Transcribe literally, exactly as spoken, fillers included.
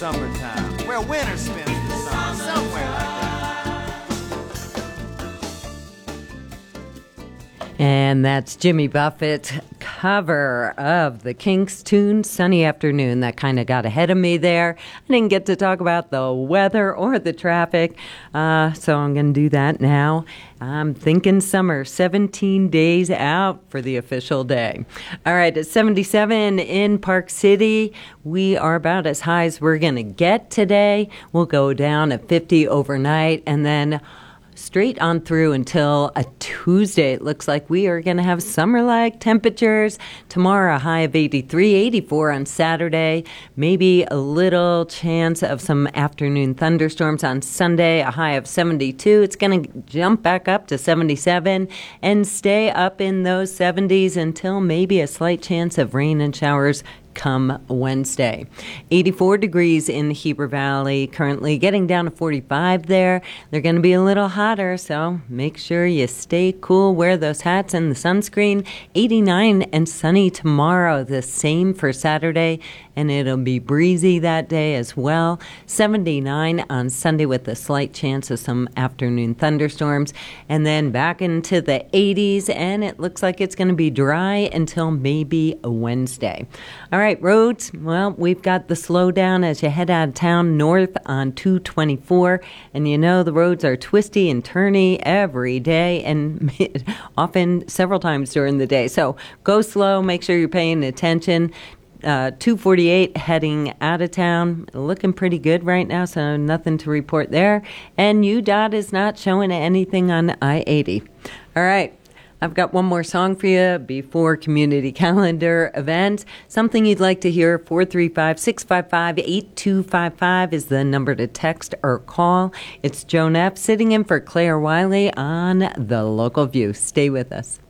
summertime, where winter spends the summer, somewhere like that. And that's Jimmy Buffett's cover of the Kinks tune, Sunny Afternoon. That kind of got ahead of me there. I didn't get to talk about the weather or the traffic, uh, so I'm going to do that now. I'm thinking summer, seventeen days out for the official day. All right, at seventy-seven in Park City, we are about as high as we're going to get today. We'll go down at fifty overnight, and then straight on through until a Tuesday. It looks like we are going to have summer-like temperatures. Tomorrow, a high of eighty-three, eighty-four on Saturday. Maybe a little chance of some afternoon thunderstorms on Sunday, a high of seventy-two. It's going to jump back up to seventy-seven and stay up in those seventies until maybe a slight chance of rain and showers come Wednesday. eighty-four degrees in the Heber Valley, currently getting down to forty-five there. They're going to be a little hotter, so make sure you stay cool, wear those hats and the sunscreen. eighty-nine and sunny tomorrow, the same for Saturday, and it'll be breezy that day as well. seventy-nine on Sunday with a slight chance of some afternoon thunderstorms, and then back into the eighties, and it looks like it's going to be dry until maybe Wednesday. All right, roads, well, we've got the slowdown as you head out of town north on two twenty-four, and you know the roads are twisty and turny every day and often several times during the day. So go slow, make sure you're paying attention. Uh, two forty-eight heading out of town, looking pretty good right now, so nothing to report there. And U D O T is not showing anything on I eighty. All right. I've got one more song for you before community calendar event. Something you'd like to hear, four three five, six five five, eight two five five is the number to text or call. It's Joan F. sitting in for Claire Wiley on The Local View. Stay with us.